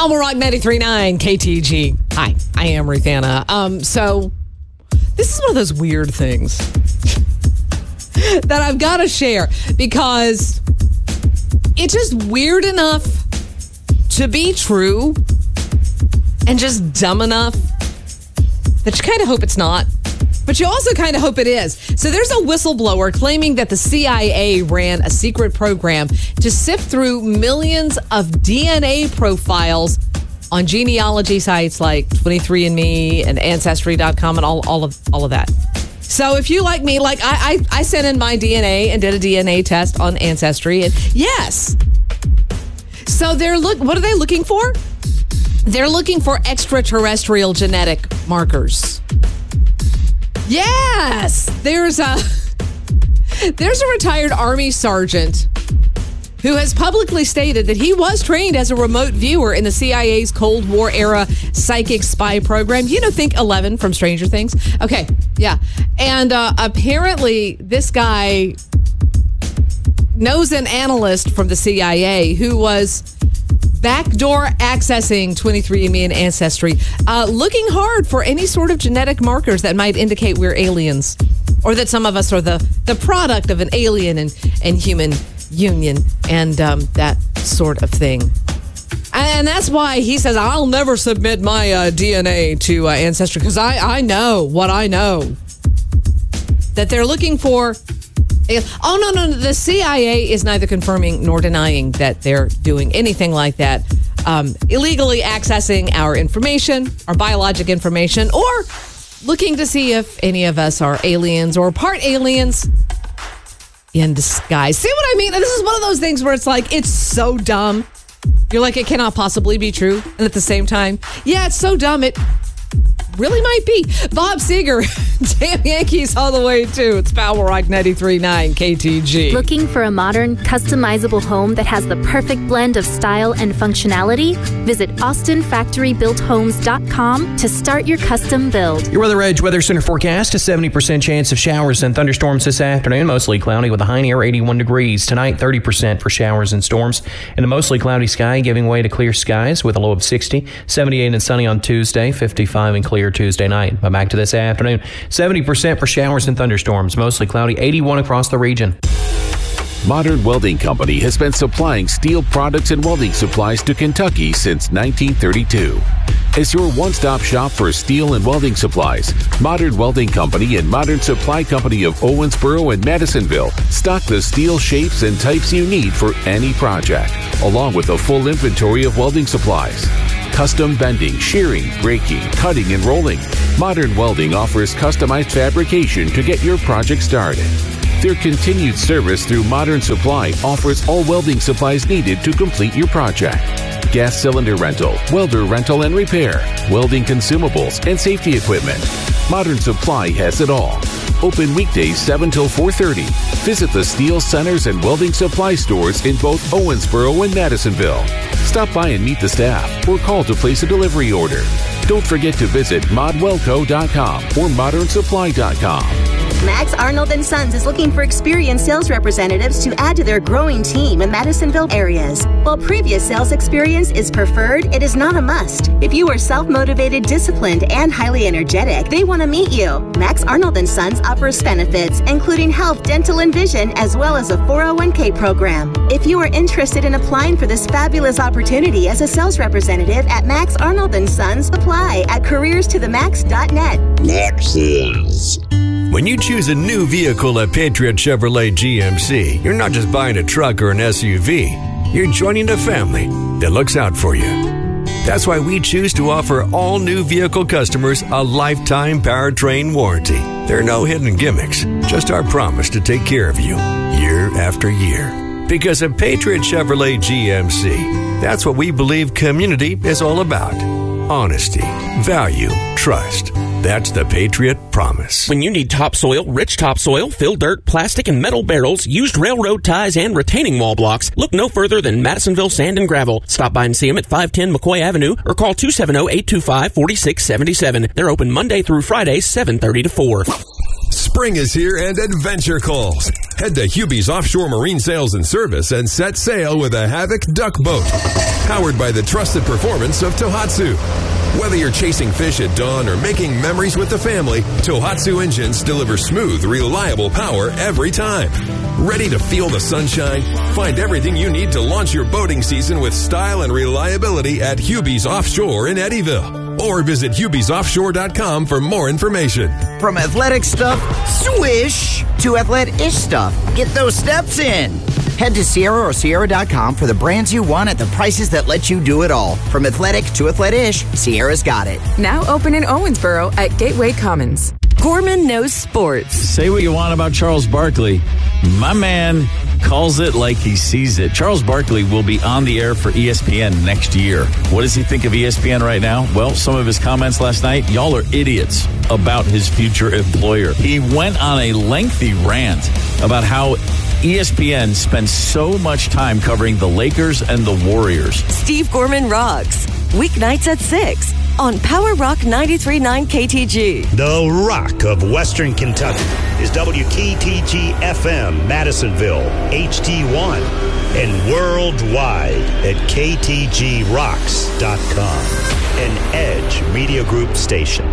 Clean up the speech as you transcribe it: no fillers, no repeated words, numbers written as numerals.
Power Rock 93.9 KTG. Hi, I am Ruth Anna. So this is one of those weird things that I've got to share because it's just weird enough to be true and just dumb enough that you kind of hope it's not, but you also kind of hope it is. So there's a whistleblower claiming that the CIA ran a secret program to sift through millions of DNA profiles on genealogy sites like 23andMe and Ancestry.com and all of that. So if you like me, like I sent in my DNA and did a DNA test on Ancestry, and yes. So what are they looking for? They're looking for extraterrestrial genetic markers. Yes, there's a retired Army sergeant who has publicly stated that he was trained as a remote viewer in the CIA's Cold War era psychic spy program. You know, think 11 from Stranger Things. Okay, yeah. And apparently this guy knows an analyst from the CIA who was backdoor accessing 23andMe and Ancestry, looking hard for any sort of genetic markers that might indicate we're aliens or that some of us are the product of an alien and human union and that sort of thing. And that's why he says, I'll never submit my DNA to Ancestry because I know what I know. That they're looking for... Oh, no. The CIA is neither confirming nor denying that they're doing anything like that. Illegally accessing our information, our biologic information, or looking to see if any of us are aliens or part aliens in disguise. See what I mean? And this is one of those things where it's like, it's so dumb. You're like, it cannot possibly be true. And at the same time, yeah, it's so dumb. It really might be. Bob Seger, damn Yankees all the way too. It's Power Rock 93.9 KTG. Looking for a modern, customizable home that has the perfect blend of style and functionality? Visit AustinFactoryBuiltHomes.com to start your custom build. Your Weather Edge Weather Center forecast: a 70% chance of showers and thunderstorms this afternoon. Mostly cloudy with a high near 81 degrees. Tonight, 30% for showers and storms. And a mostly cloudy sky giving way to clear skies with a low of 60. 78 and sunny on Tuesday. 55 and clear Tuesday night. But back to this afternoon, 70% for showers and thunderstorms, mostly cloudy, 81 across the region. Modern Welding Company has been supplying steel products and welding supplies to Kentucky since 1932. As your one-stop shop for steel and welding supplies, Modern Welding Company and Modern Supply Company of Owensboro and Madisonville stock the steel shapes and types you need for any project, along with a full inventory of welding supplies. Custom bending, shearing, braking, cutting, and rolling. Modern Welding offers customized fabrication to get your project started. Their continued service through Modern Supply offers all welding supplies needed to complete your project. Gas cylinder rental, welder rental and repair, welding consumables, and safety equipment. Modern Supply has it all. Open weekdays 7 till 4:30. Visit the steel centers and welding supply stores in both Owensboro and Madisonville. Stop by and meet the staff or call to place a delivery order. Don't forget to visit modwellco.com or modernsupply.com. Max Arnold & Sons is looking for experienced sales representatives to add to their growing team in Madisonville areas. While previous sales experience is preferred, it is not a must. If you are self-motivated, disciplined, and highly energetic, they want to meet you. Max Arnold & Sons offers benefits, including health, dental, and vision, as well as a 401k program. If you are interested in applying for this fabulous opportunity as a sales representative at Max Arnold & Sons, apply at careerstothemax.net. Maxes. When you choose a new vehicle at Patriot Chevrolet GMC, you're not just buying a truck or an SUV. You're joining a family that looks out for you. That's why we choose to offer all new vehicle customers a lifetime powertrain warranty. There are no hidden gimmicks, just our promise to take care of you year after year. Because at Patriot Chevrolet GMC, that's what we believe community is all about. Honesty, value, trust. That's the Patriot Promise. When you need topsoil, rich topsoil, fill dirt, plastic and metal barrels, used railroad ties, and retaining wall blocks, look no further than Madisonville Sand and Gravel. Stop by and see them at 510 McCoy Avenue or call 270-825-4677. They're open Monday through Friday, 7:30 to 4. Spring is here and adventure calls. Head to Hubie's Offshore Marine Sales and Service and set sail with a Havoc Duck Boat. Powered by the trusted performance of Tohatsu. Whether you're chasing fish at dawn or making memories with the family, Tohatsu engines deliver smooth, reliable power every time. Ready to feel the sunshine? Find everything you need to launch your boating season with style and reliability at Hubie's Offshore in Eddyville. Or visit HubiesOffshore.com for more information. From athletic stuff, swish, to athletic-ish stuff. Get those steps in. Head to Sierra or Sierra.com for the brands you want at the prices that let you do it all. From athletic to athletic-ish, Sierra's got it. Now open in Owensboro at Gateway Commons. Gorman knows sports. Say what you want about Charles Barkley. My man calls it like he sees it. Charles Barkley will be on the air for ESPN next year. What does he think of ESPN right now? Well, some of his comments last night, y'all are idiots about his future employer. He went on a lengthy rant about how ESPN spends so much time covering the Lakers and the Warriors. Steve Gorman rocks. Weeknights at 6 on Power Rock 93.9 KTG. The Rock of Western Kentucky is WKTG FM, Madisonville, HD1, and worldwide at KTGRocks.com. An Edge Media Group station.